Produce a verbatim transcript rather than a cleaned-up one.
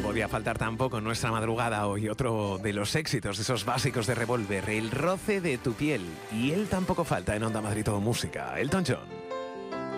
podía faltar tampoco en nuestra madrugada hoy otro de los éxitos, esos básicos de Revolver, El roce de tu piel. Y él tampoco falta en Onda Madrid Todo Música, Elton John.